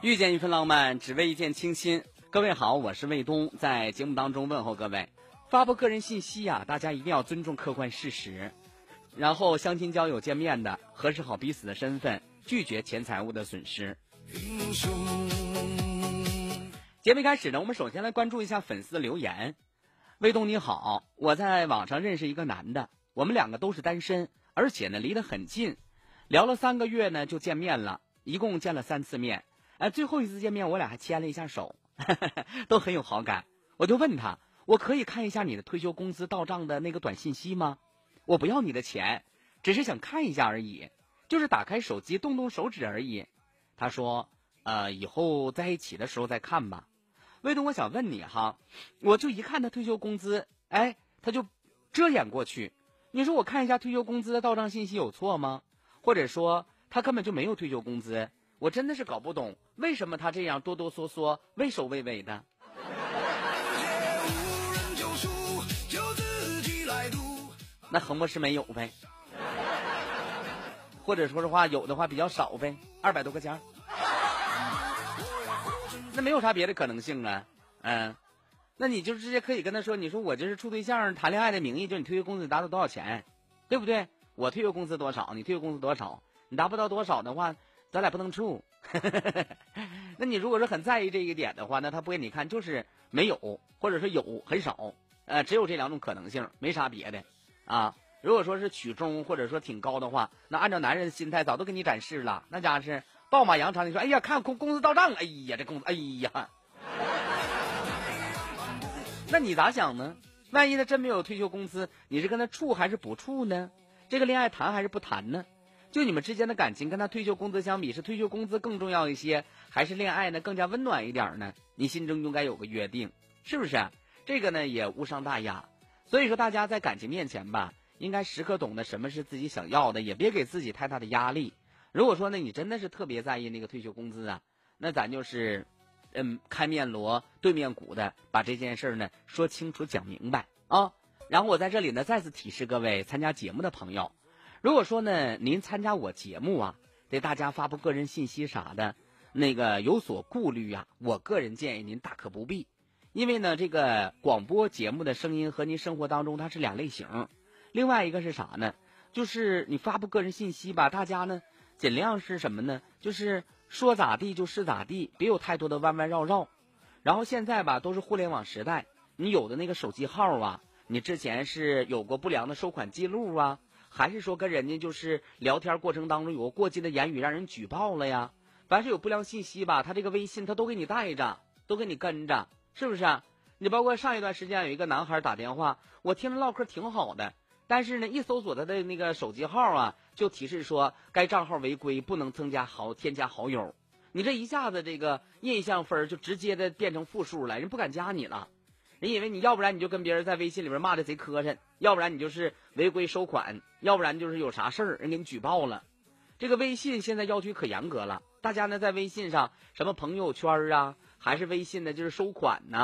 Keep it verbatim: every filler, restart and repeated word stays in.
遇见一份浪漫，只为一见倾心。各位好，我是卫东，在节目当中问候各位。发布个人信息啊，大家一定要尊重客观事实。然后相亲交友见面的，核实好彼此的身份，拒绝钱财物的损失。节目一开始呢，我们首先来关注一下粉丝的留言。卫东你好，我在网上认识一个男的，我们两个都是单身，而且呢离得很近，聊了三个月呢就见面了，一共见了三次面。哎，最后一次见面我俩还牵了一下手，呵呵，都很有好感。我就问他，我可以看一下你的退休工资到账的那个短信息吗？我不要你的钱，只是想看一下而已，就是打开手机动动手指而已。他说呃，以后在一起的时候再看吧。卫东，我想问你哈，我就一看他退休工资，哎，他就遮掩过去。你说我看一下退休工资的到账信息有错吗？或者说他根本就没有退休工资？我真的是搞不懂为什么他这样哆哆嗦嗦畏首畏尾的。那横不是没有呗，或者说实话有的话比较少呗，二百多块钱，那没有啥别的可能性啊。嗯，那你就直接可以跟他说，你说我这是处对象谈恋爱的名义，就你退休工资达到多少钱，对不对？我退休工资多少，你退休工资多少，你达不到多少的话咱俩不能处。那你如果是很在意这一点的话，那他不给你看就是没有，或者是有很少，呃，只有这两种可能性，没啥别的啊。如果说是取中或者说挺高的话，那按照男人的心态早都给你展示了，那家是暴马扬长。你说哎呀，看工工资到账，哎呀这工资，哎呀，那你咋想呢？万一他真没有退休工资，你是跟他处还是不处呢？这个恋爱谈还是不谈呢？就你们之间的感情跟他退休工资相比，是退休工资更重要一些，还是恋爱呢更加温暖一点呢？你心中应该有个约定，是不是？这个呢也无伤大雅。所以说大家在感情面前吧，应该时刻懂得什么是自己想要的，也别给自己太大的压力。如果说呢你真的是特别在意那个退休工资啊，那咱就是嗯开面锣对面鼓的把这件事呢说清楚讲明白啊。然后我在这里呢再次提示各位参加节目的朋友，如果说呢您参加我节目啊，对大家发布个人信息啥的那个有所顾虑啊，我个人建议您大可不必。因为呢这个广播节目的声音和您生活当中它是两类型。另外一个是啥呢，就是你发布个人信息吧，大家呢尽量是什么呢，就是说咋地就是咋地，别有太多的弯弯绕绕。然后现在吧都是互联网时代，你有的那个手机号啊，你之前是有过不良的收款记录啊，还是说跟人家就是聊天过程当中有过过激的言语让人举报了呀？凡是有不良信息吧，他这个微信他都给你带着，都给你跟着，是不是啊？你包括上一段时间有一个男孩打电话，我听着唠嗑挺好的，但是呢一搜索他的那个手机号啊，就提示说该账号违规，不能增加好添加好友。你这一下子这个印象分就直接的变成负数了，人不敢加你了。人以为你要不然你就跟别人在微信里边骂的贼磕碜，要不然你就是违规收款，要不然就是有啥事儿人给你举报了。这个微信现在要求可严格了，大家呢在微信上什么朋友圈啊，还是微信呢就是收款呢